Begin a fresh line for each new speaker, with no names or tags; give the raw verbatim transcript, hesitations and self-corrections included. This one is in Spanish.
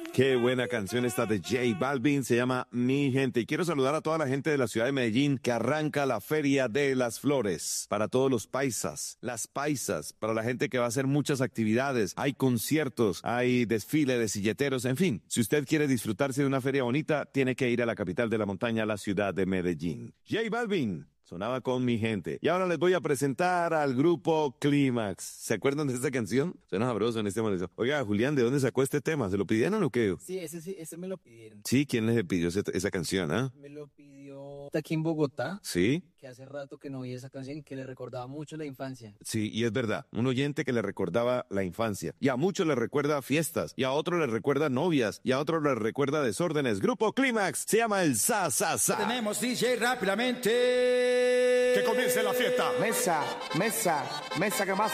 Qué buena canción esta de J Balvin, se llama Mi Gente. Y quiero saludar a toda la gente de la ciudad de Medellín que arranca la Feria de las Flores. Para todos los paisas, las paisas, para la gente que va a hacer muchas actividades. Hay conciertos, hay desfile de silleteros, en fin. Si usted quiere disfrutarse de una feria bonita, tiene que ir a la capital de la montaña, la ciudad de Medellín. J Balvin sonaba con Mi Gente. Y ahora les voy a presentar al grupo Clímax. ¿Se acuerdan de esta canción? Suena sabroso en este momento. Oiga, Julián, ¿de dónde sacó este tema? ¿Se lo pidieron o qué?
Sí, ese sí, ese me lo pidieron.
Sí, ¿quién les pidió ese, esa canción, ah?
Me lo pidió aquí en Bogotá.
Sí.
Que hace rato que no oía esa canción y que le recordaba mucho la infancia.
Sí, y es verdad. Un oyente que le recordaba la infancia. Y a muchos les recuerda fiestas. Y a otros les recuerda novias. Y a otros les recuerda desórdenes. Grupo Clímax se llama el Sa Sa Sa.
Tenemos D J rápidamente.
Que comience la fiesta.
Mesa, mesa, mesa que más